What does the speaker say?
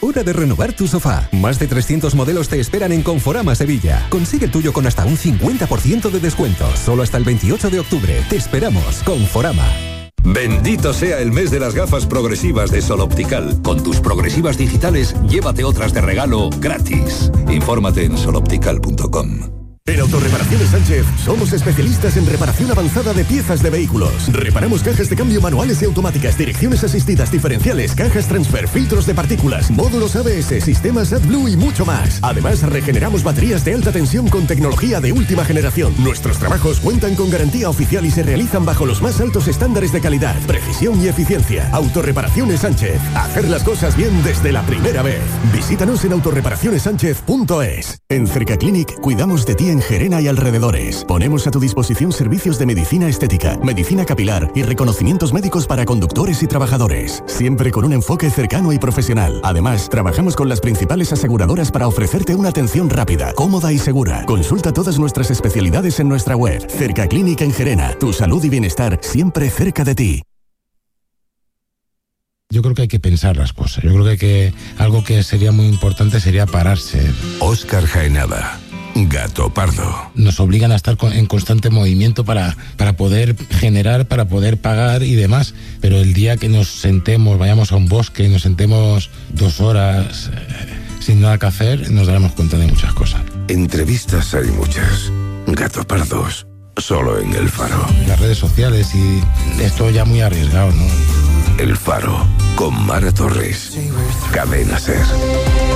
hora de renovar tu sofá. Más de 300 modelos te esperan en Conforama Sevilla. Consigue el tuyo con hasta un 50% de descuento. Solo hasta el 28 de octubre. Te esperamos. Conforama. Bendito sea el mes de las gafas progresivas de Sol Optical. Con tus progresivas digitales, llévate otras de regalo gratis. Infórmate en soloptical.com. En Autorreparaciones Sánchez somos especialistas en reparación avanzada de piezas de vehículos. Reparamos cajas de cambio manuales y automáticas, direcciones asistidas diferenciales, cajas transfer, filtros de partículas, módulos ABS, sistemas AdBlue y mucho más. Además, regeneramos baterías de alta tensión con tecnología de última generación. Nuestros trabajos cuentan con garantía oficial y se realizan bajo los más altos estándares de calidad, precisión y eficiencia. Autorreparaciones Sánchez. Hacer las cosas bien desde la primera vez. Visítanos en autorreparacionessánchez.es. En Cercaclinic cuidamos de ti en Gerena y alrededores. Ponemos a tu disposición servicios de medicina estética, medicina capilar y reconocimientos médicos para conductores y trabajadores, siempre con un enfoque cercano y profesional. Además, trabajamos con las principales aseguradoras para ofrecerte una atención rápida, cómoda y segura. Consulta todas nuestras especialidades en nuestra web. Cercaclinic en Gerena. Tu salud y bienestar siempre cerca de ti. Yo creo que hay que pensar las cosas. Yo creo que algo que sería muy importante sería pararse. Óscar Jaenada, Gato Pardo. Nos obligan a estar en constante movimiento para poder generar, para poder pagar y demás. Pero el día que nos sentemos, vayamos a un bosque y nos sentemos 2 horas sin nada que hacer, nos daremos cuenta de muchas cosas. Entrevistas hay muchas. Gato Pardos, solo en El Faro. Las redes sociales y esto ya muy arriesgado, ¿no? El Faro, con Mara Torres. Cadena SER.